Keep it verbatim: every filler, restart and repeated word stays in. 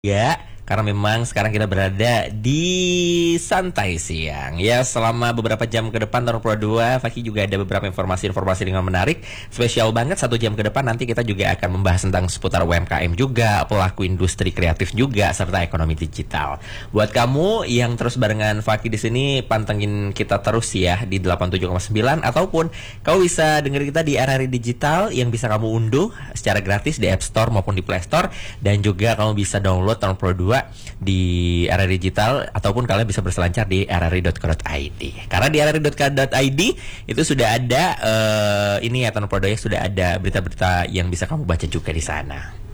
Ya, karena memang sekarang kita berada di santai siang. Ya, selama beberapa jam ke depan tahun dua ribu dua puluh dua, Fakih juga ada beberapa informasi-informasi dengan menarik. Spesial banget satu jam ke depan nanti kita juga akan membahas tentang seputar U M K M juga, pelaku industri kreatif juga, serta ekonomi digital. Buat kamu yang terus barengan Fakih di sini, pantengin kita terus ya di delapan puluh tujuh koma sembilan, ataupun kamu bisa dengerin kita di R R I Digital yang bisa kamu unduh secara gratis di App Store maupun di Play Store, dan juga kamu bisa download tahun Pro dua di R R I Digital, ataupun kalian bisa berselancar di r r i dot co dot i d. Karena di r r i dot co dot i d itu sudah ada uh, ini ya tahun Pro dua, sudah ada berita-berita yang bisa kamu baca juga di sana.